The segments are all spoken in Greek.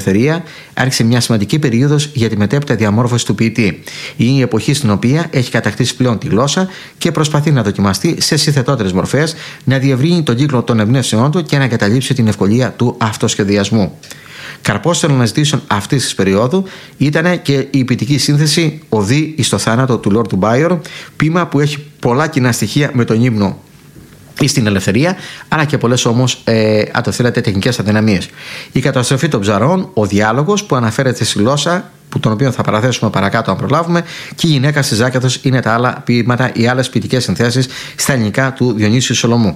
ελευθερία άρχισε μια σημαντική περίοδος για τη μετέπειτα διαμόρφωση του ποιητή. Είναι η εποχή στην οποία έχει κατακτήσει πλέον τη γλώσσα και προσπαθεί να δοκιμαστεί σε συνθετότερες μορφές, να διευρύνει τον κύκλο των εμπνεύσεών του και να εγκαταλείψει την ευκολία του αυτοσχεδιασμού. Καρπός των αναζητήσεων αυτής της περίοδου ήταν και η ποιητική σύνθεση «Οδή εις το θάνατο» του Λόρντ Μπάιορ, ποίημα που έχει πολλά κοινά στοιχεία με τον ύμνο στην ελευθερία, αλλά και πολλές όμως, αν το θέλετε, τεχνικές αδυναμίες. Η καταστροφή των ψαρών, ο διάλογος που αναφέρεται στη γλώσσα, τον οποίο θα παραθέσουμε παρακάτω αν προλάβουμε, και η γυναίκα στη Ζάκυνθος είναι τα άλλα ποίηματα, οι άλλες ποιητικές συνθέσεις στα ελληνικά του Διονύσιου Σολωμού.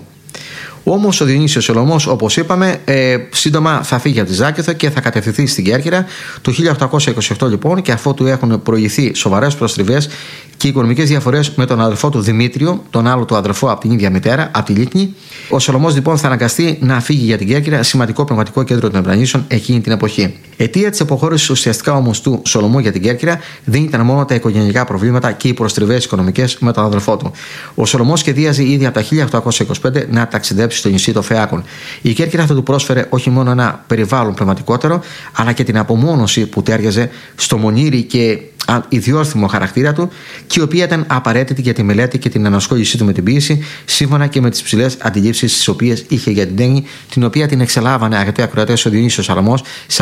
Όμως ο Διονύσιος Σολωμός, όπως είπαμε, σύντομα θα φύγει από τη Ζάκυνθο και θα κατευθυνθεί στην Κέρκυρα το 1828 λοιπόν, και αφού του έχουν προηγηθεί σοβαρές προστριβές και οικονομικές διαφορές με τον αδελφό του Δημήτριο, τον άλλο του αδελφό από την ίδια μητέρα, από τη Λίκνη, ο Σολωμός λοιπόν θα αναγκαστεί να φύγει για την Κέρκυρα, σημαντικό πνευματικό κέντρο των Εμπρανήσεων εκείνη την εποχή. Αιτία της αποχώρησης ουσιαστικά όμως του Σολωμού για την Κέρκυρα δεν ήταν μόνο τα οικογενειακά προβλήματα και οι προστριβές οικονομικές με τον αδελφό του. Ο Σολωμός σχεδίαζε ήδη από τα 1825 να ταξιδέψει στο νησί των Φεάκων. Η Κέρκυρα θα του πρόσφερε όχι μόνο ένα περιβάλλον πνευματικότερο, αλλά και την απομόνωση που τέριαζε στο μονήρι και ιδιόρθυμο χαρακτήρα του, και η οποία ήταν απαραίτητη για τη μελέτη και την ανασχόλησή του με την ποίηση, σύμφωνα και με τις ψηλές αντιλήψεις τις οποίες είχε για την τέχνη, την οποία την εξελάβανε, αγαπητοί ακροατές, ο Διονύσιος Σολωμός,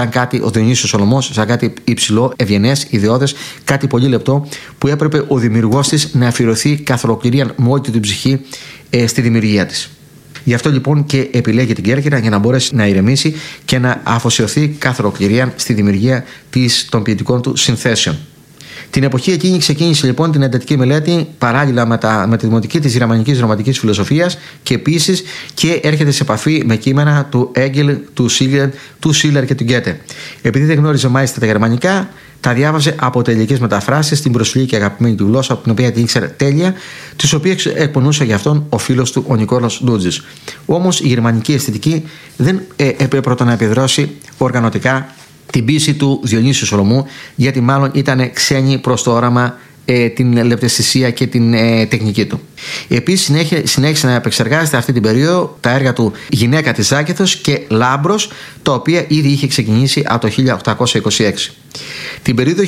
ο Διονύσιος Σολωμός, σαν κάτι υψηλό, ευγενές, ιδιώδες, κάτι πολύ λεπτό, που έπρεπε ο δημιουργός της να αφιερωθεί καθ' ολοκληρία με όλη την ψυχή στη δημιουργία της. Γι' αυτό λοιπόν και επιλέγει την Κέρκυρα για να μπορέσει να ηρεμήσει και να αφοσιωθεί καθ' ολοκληρία στη δημιουργία των ποιητικών του συνθέσεων. Την εποχή εκείνη ξεκίνησε λοιπόν την εντατική μελέτη παράλληλα με τη δημοτική της γερμανικής ρομαντικής φιλοσοφίας και επίσης και έρχεται σε επαφή με κείμενα του Έγκελ, του Σίλερ και του Γκέτε. Επειδή δεν γνώριζε μάλιστα τα γερμανικά, τα διάβαζε από τελικές μεταφράσεις στην προσφυλή και αγαπημένη του γλώσσα, από την οποία την ήξερε τέλεια, τις οποίες εκπονούσε για αυτόν ο φίλος του ο Νικόλαος Ντούτζης. Όμως η γερμανική αισθητική δεν έπρεπε να επιδρώσει οργανωτικά την ποίηση του Διονύσιου Σολωμού, γιατί μάλλον ήταν ξένη προς το όραμα, την λεπταισθησία και την τεχνική του. Επίσης συνέχισε να επεξεργάζεται αυτή την περίοδο τα έργα του «Γυναίκα της Ζάκυνθος» και «Λάμπρος», τα οποία ήδη είχε ξεκινήσει από το 1826. Την περίοδο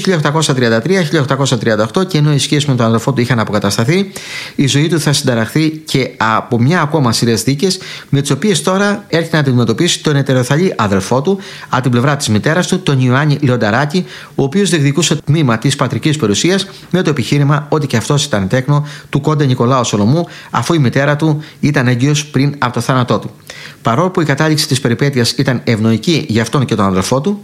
1833-1838, και ενώ οι σχέσεις με τον αδελφό του είχαν αποκατασταθεί, η ζωή του θα συνταραχθεί και από μια ακόμα σειρές δίκες, με τις οποίες τώρα έρχεται να αντιμετωπίσει τον ετεροθαλή αδελφό του από την πλευρά της μητέρας του, τον Ιωάννη Λεονταράκη, ο οποίος διεκδικούσε τμήμα της πατρικής περιουσίας με το επιχείρημα ότι και αυτός ήταν τέκνο του Κόντε Νικολάου Σολωμού, αφού η μητέρα του ήταν έγκυος πριν από το θάνατό του. Παρόλο που η κατάληξη της περιπέτειας ήταν ευνοϊκή για αυτόν και τον αδελφό του,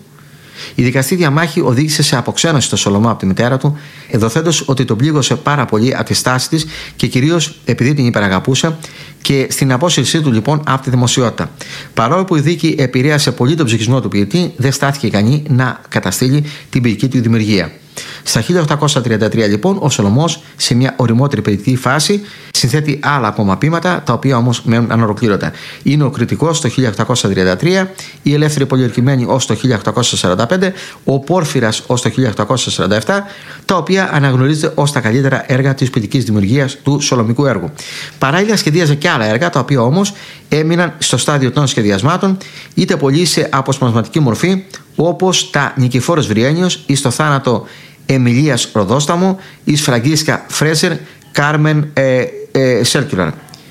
η δικαστή διαμάχη οδήγησε σε αποξένωση του Σολωμό από τη μητέρα του, δοθέντως ότι τον πλήγωσε πάρα πολύ από τη στάση της και κυρίως επειδή την υπεραγαπούσε, και στην απόσυρσή του λοιπόν από τη δημοσιότητα. Παρόλο που η δίκη επηρέασε πολύ τον ψυχισμό του ποιητή, δεν στάθηκε ικανή να καταστήλει την ποιητική του δημιουργία. Στα 1833 λοιπόν ο Σολωμός, σε μια οριμότερη ποιητική φάση, συνθέτει άλλα ακόμα ποίηματα, τα οποία όμως μένουν ανολοκλήρωτα. Είναι ο Κριτικός το 1833, η Ελεύθερη Πολιορκημένη ως το 1845, ο Πόρφυρας ως το 1847, τα οποία αναγνωρίζεται ως τα καλύτερα έργα της ποιητικής δημιουργίας του σολωμικού έργου. Παράλληλα σχεδίαζε και άλλα έργα, τα οποία όμως έμειναν στο στάδιο των σχεδιασμάτων, είτε πολύ σε αποσπασματική μορφή, όπως τα Νικηφόρος Βριένιος, εις το θάνατο Εμιλίας Ροδόσταμο, εις Φραγκίσκα Φρέσερ, Κάρμεν Σέρκουλαρ.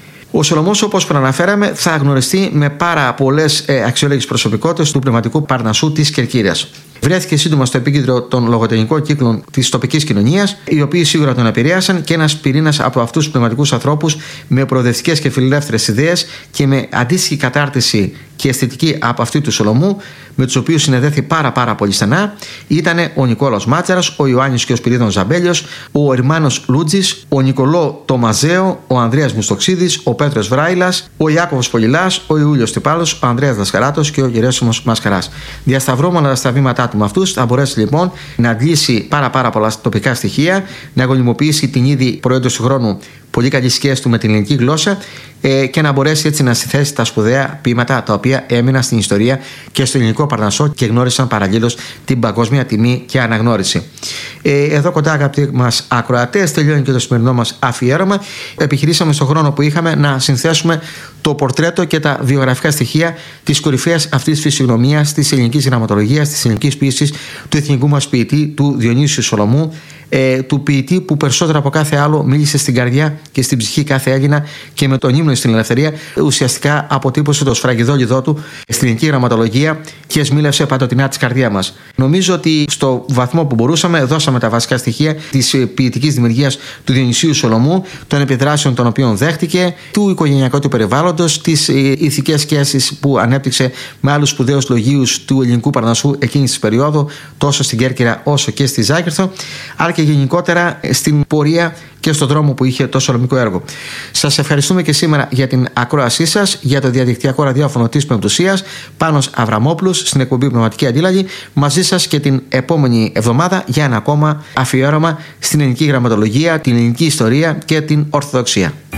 Ο Σολωμός, όπως προαναφέραμε, θα γνωριστεί με πάρα πολλές αξιόλογες προσωπικότητες του πνευματικού Παρνασσού της Κερκύρας. Βρέθηκε σύντομα στο επίκεντρο των λογοτεχνικών κύκλων της τοπικής κοινωνίας, οι οποίοι σίγουρα τον επηρέασαν, και ένας πυρήνας από αυτούς τους πνευματικούς ανθρώπους με προοδευτικές και φιλελεύθερες ιδέες και με αντίστοιχη κατάρτιση και αισθητική από αυτή του Σολωμού, με τους οποίους συνεδέθη πάρα πολύ στενά, ήταν ο Νικόλαος Μάτσαρας, ο Ιωάννης και ο Σπυρίδων Ζαμπέλιος, ο Ερμάνος Λούτζης, ο Νικολό το Μαζέο, ο Ανδρέας Μουστοξίδης, ο Πέτρος Βράιλας, ο Ιάκωβος Πολυλάς, ο Ιούλιος Τυπάλος, ο Ανδρέας Δασκαράτος και ο Γεράσιμος Μασκαράς. Διασταυρώμενα στα βήματά του με αυτούς, θα μπορέσει λοιπόν να αντλήσει πάρα πολλά τοπικά στοιχεία, να γονιμοποιήσει την ήδη προέντωση του χρόνου πολύ καλή σχέση του με την ελληνική γλώσσα και να μπορέσει έτσι να συνθέσει τα σπουδαία ποίηματα τα οποία έμειναν στην ιστορία και στο ελληνικό Παρνασσό και γνώρισαν παραλλήλως την παγκόσμια τιμή και αναγνώριση. Εδώ κοντά, αγαπητοί μας ακροατές, τελειώνει και το σημερινό μας αφιέρωμα. Επιχειρήσαμε στον χρόνο που είχαμε να συνθέσουμε το πορτρέτο και τα βιογραφικά στοιχεία της κορυφαίας αυτής φυσιογνωμίας της ελληνικής γραμματολογίας, της ελληνικής ποίησης, του εθνικού μας ποιητή, του Διονύσιου Σολομού, του ποιητή που περισσότερο από κάθε άλλο μίλησε στην καρδιά και στην ψυχή κάθε Έλληνα και με τον ύμνο στην ελευθερία ουσιαστικά αποτύπωσε το σφραγιδόλιδό του στην ελληνική γραμματολογία και σμήλευσε παντοτινά τη καρδιά μας. Νομίζω ότι στο βαθμό που μπορούσαμε δώσαμε τα βασικά στοιχεία της ποιητικής δημιουργίας του Διονυσίου Σολομού, των επιδράσεων των οποίων δέχτηκε, του οικογενειακού του περιβάλλοντος, τις ηθικές σχέσεις που ανέπτυξε με άλλους σπουδαίους λογίους του ελληνικού Παρνασσού εκείνης της περίοδου, τόσο στην Κέρκυρα όσο και στη Ζάκυνθο, αλλά και γενικότερα στην πορεία και στον δρόμο που είχε το σολομικό έργο. Σας ευχαριστούμε και σήμερα για την ακρόασή σας, για το διαδικτυακό ραδιόφωνο της Πεμπτουσίας, Πάνος Αβραμόπουλος στην εκπομπή Πνευματική Αντίλαλη, μαζί σας και την επόμενη εβδομάδα για ένα ακόμα αφιέρωμα στην ελληνική γραμματολογία, την ελληνική ιστορία και την Ορθοδοξία.